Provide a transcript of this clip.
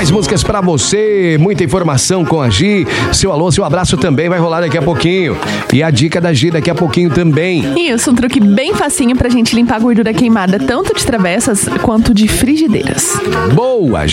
mais músicas pra você, muita informação com a Gi. Seu alô, seu abraço também vai rolar daqui a pouquinho. E a dica da Gi daqui a pouquinho também. Isso, um truque bem facinho pra gente limpar a gordura queimada, tanto de travessas quanto de frigideiras. Boa,